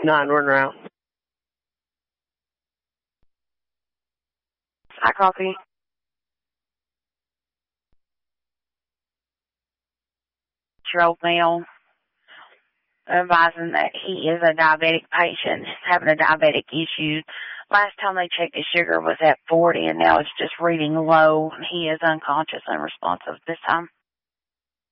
9-1 route. I copy. Year-old male, advising that he is a diabetic patient, having a diabetic issue. Last time they checked, his sugar was at 40, and now it's just reading low. He is unconscious and unresponsive this time.